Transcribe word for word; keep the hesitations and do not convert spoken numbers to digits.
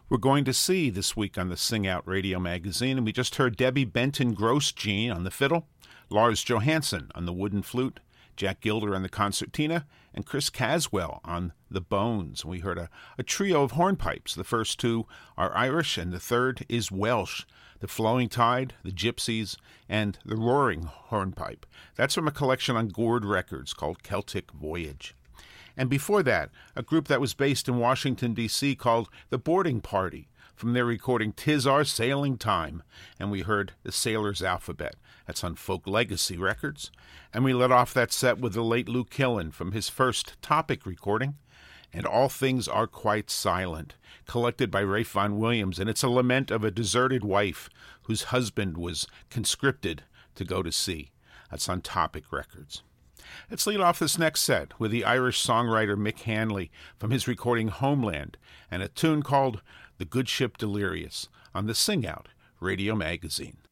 We're going to see this week on the Sing Out Radio Magazine, and we just heard Debbie Benton Grosjean on the fiddle, Lars Johansson on the wooden flute, Jack Gilder on the concertina, and Chris Caswell on the bones. We heard a, a trio of hornpipes. The first two are Irish, and the third is Welsh. The Flowing Tide, the Gypsies, and the Roaring Hornpipe. That's from a collection on Gord Records called Celtic Voyage. And before that, a group that was based in Washington, D C called The Boarding Party, from their recording "'Tis Our Sailing Time," and we heard The Sailor's Alphabet. That's on Folk Legacy Records. And we let off that set with the late Lou Killen from his first Topic recording, and All Things Are Quite Silent, collected by Ralph Vaughan Williams, and it's a lament of a deserted wife whose husband was conscripted to go to sea. That's on Topic Records. Let's lead off this next set with the Irish songwriter Mick Hanley from his recording Homeland, and a tune called The Good Ship Delirious on the Sing Out Radio Magazine.